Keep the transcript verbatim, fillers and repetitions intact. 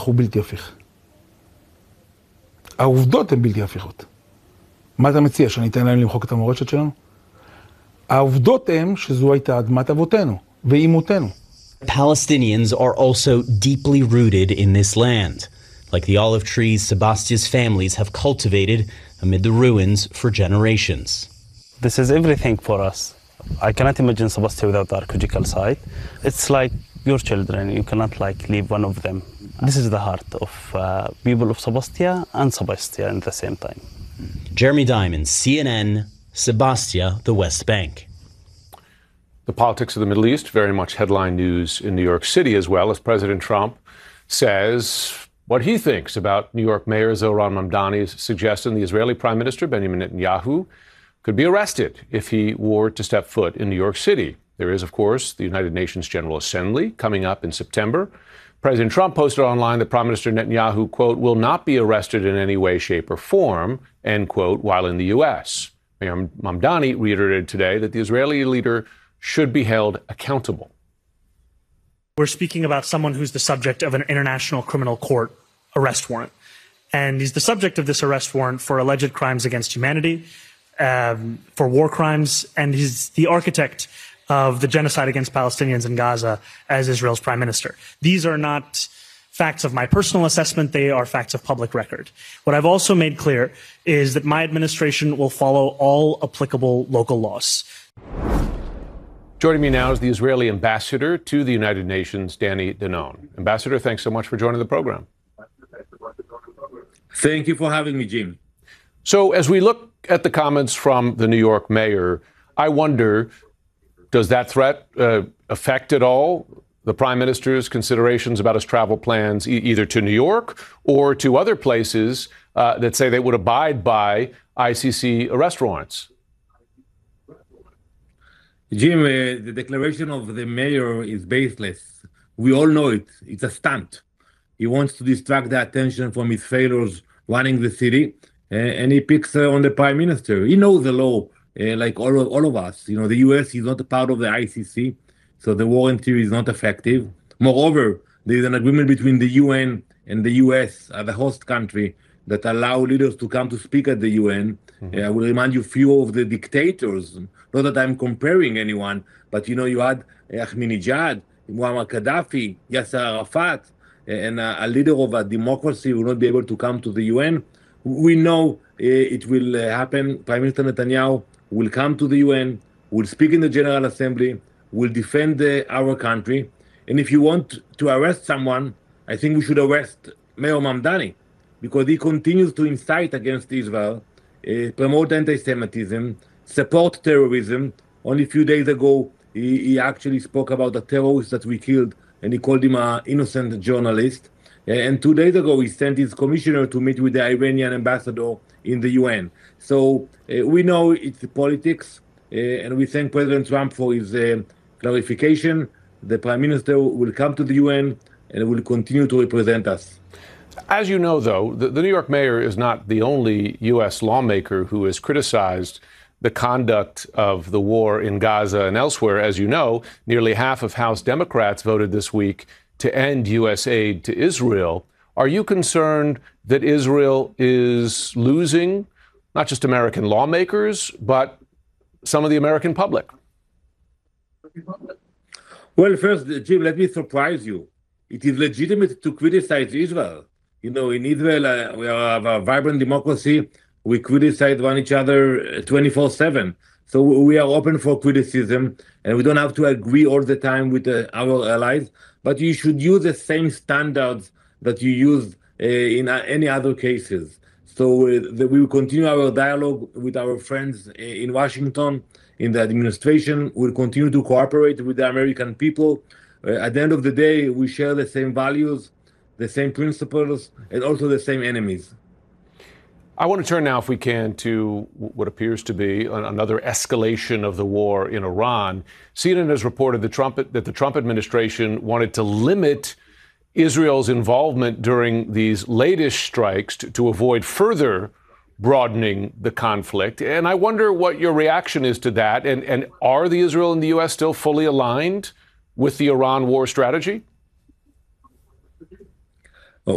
הוא בלתי הפיך. העובדות הן בלתי הפיכות. מה אתה מציע? שאני אתן להם למחוק את המורשת שלנו? העובדות הן שזו הייתה אדמת אבותינו ואימותינו. Palestinians are also deeply rooted in this land, like the olive trees Sebastia's families have cultivated amid the ruins for generations. This is everything for us. I cannot imagine Sebastia without the archaeological site. It's like your children. You cannot like leave one of them. This is the heart of uh, people of Sebastia and Sebastia at the same time. Jeremy Diamond, C N N, Sebastia, the West Bank. The politics of the Middle East, very much headline news in New York City as well, as President Trump says what he thinks about New York Mayor Zohran Mamdani's suggestion the Israeli Prime Minister Benjamin Netanyahu could be arrested if he were to step foot in New York City. There is, of course, the United Nations General Assembly coming up in September. President Trump posted online that Prime Minister Netanyahu, quote, will not be arrested in any way, shape, or form, end quote, while in the U S. Mayor Mamdani reiterated today that the Israeli leader should be held accountable. We're speaking about someone who's the subject of an international criminal court arrest warrant. And he's the subject of this arrest warrant for alleged crimes against humanity, um, for war crimes, and he's the architect of the genocide against Palestinians in Gaza as Israel's prime minister. These are not facts of my personal assessment, they are facts of public record. What I've also made clear is that my administration will follow all applicable local laws. Joining me now is the Israeli ambassador to the United Nations, Danny Danon. Ambassador, thanks so much for joining the program. Thank you for having me, Jim. So as we look at the comments from the New York mayor, I wonder, does that threat uh, affect at all the prime minister's considerations about his travel plans, e- either to New York or to other places uh, that say they would abide by I C C arrest warrants? Jim, uh, the declaration of the mayor is baseless. We all know it. It's a stunt. He wants to distract the attention from his failures running the city, uh, and he picks uh, on the prime minister. He knows the law, uh, like all of, all of us. You know, the U S is not a part of the I C C, so the warrant here is not effective. Moreover, there is an agreement between the U N and the U S as the host country that allow leaders to come to speak at the U N. Mm-hmm. Uh, I will remind you few of the dictators. Not that I'm comparing anyone, but you know, you had Ahmadinejad, Muammar Gaddafi, Yasser Arafat, and a, a leader of a democracy will not be able to come to the U N. We know uh, it will uh, happen. Prime Minister Netanyahu will come to the U N, will speak in the General Assembly, will defend uh, our country. And if you want to arrest someone, I think we should arrest Mayor Mamdani, because he continues to incite against Israel, uh, promote anti-Semitism, support terrorism. Only a few days ago, he, he actually spoke about the terrorist that we killed, and he called him an innocent journalist. And two days ago, he sent his commissioner to meet with the Iranian ambassador in the U N. So uh, we know it's politics, uh, and we thank President Trump for his uh, clarification. The Prime Minister will come to the U N and will continue to represent us. As you know, though, the, the New York mayor is not the only U S lawmaker who has criticized the conduct of the war in Gaza and elsewhere. As you know, nearly half of House Democrats voted this week to end U S aid to Israel. Are you concerned that Israel is losing not just American lawmakers, but some of the American public? Well, first, Jim, let me surprise you. It is legitimate to criticize Israel. You know, in Israel, uh, we are a vibrant democracy. We criticize one each other twenty-four seven. So we are open for criticism, and we don't have to agree all the time with uh, our allies. But you should use the same standards that you use uh, in uh, any other cases. So uh, the, we will continue our dialogue with our friends uh, in Washington, in the administration. We'll continue to cooperate with the American people. Uh, at the end of the day, we share the same values, the same principles, and also the same enemies. I want to turn now, if we can, to what appears to be another escalation of the war in Iran. C N N has reported the Trump, that the Trump administration wanted to limit Israel's involvement during these latest strikes to, to avoid further broadening the conflict. And I wonder what your reaction is to that. And, and are the Israel and the U S still fully aligned with the Iran war strategy?